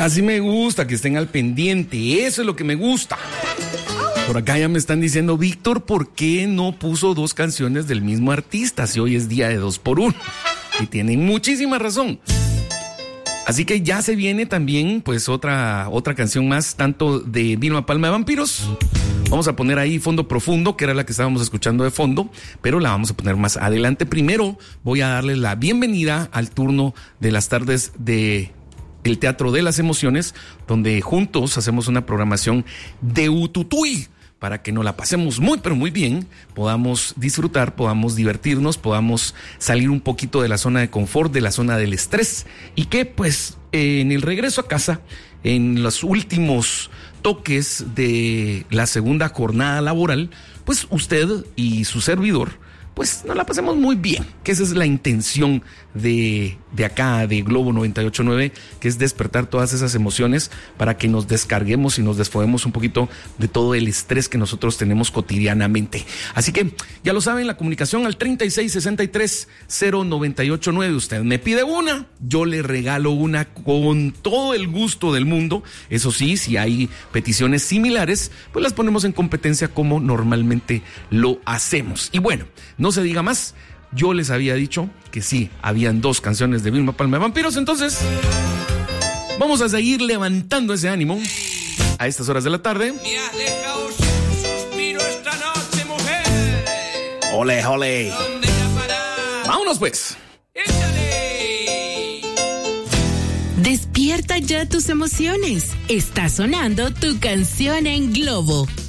Así me gusta, que estén al pendiente. Eso es lo que me gusta. Por acá ya me están diciendo, Víctor, ¿por qué no puso 2 canciones del mismo artista si hoy es día de 2x1? Y tienen muchísima razón. Así que ya se viene también pues otra canción más, tanto de Vilma Palma de Vampiros. Vamos a poner ahí Fondo Profundo, que era la que estábamos escuchando de fondo, pero la vamos a poner más adelante. Primero voy a darles la bienvenida al turno de las tardes de el Teatro de las Emociones, donde juntos hacemos una programación de Ututuy, para que nos la pasemos muy, pero muy bien, podamos disfrutar, podamos divertirnos, podamos salir un poquito de la zona de confort, de la zona del estrés, y que pues en el regreso a casa, en los últimos toques de la segunda jornada laboral, pues usted y su servidor, pues nos la pasemos muy bien, que esa es la intención de acá, de Globo 98.9, que es despertar todas esas emociones para que nos descarguemos y nos desfoguemos un poquito de todo el estrés que nosotros tenemos cotidianamente. Así que, ya lo saben, la comunicación al 3663-0989. Usted me pide una, yo le regalo una con todo el gusto del mundo. Eso sí, si hay peticiones similares, pues las ponemos en competencia como normalmente lo hacemos. Y bueno, no se diga más. Yo les había dicho que sí, habían 2 canciones de Vilma Palma de Vampiros, entonces vamos a seguir levantando ese ánimo a estas horas de la tarde. Me has dejado sin suspiro esta noche, mujer. ¡Ole, ole! ¿Dónde irá a parar? ¡Vámonos pues! ¡Échale! Despierta ya tus emociones. Está sonando tu canción en Globo.